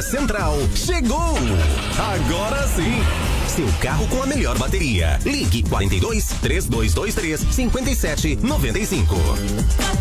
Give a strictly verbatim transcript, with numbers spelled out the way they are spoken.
Rodoviária Central chegou! Agora sim! Seu carro com a melhor bateria. Ligue quarenta e dois, três dois dois três, cinquenta e sete noventa e cinco.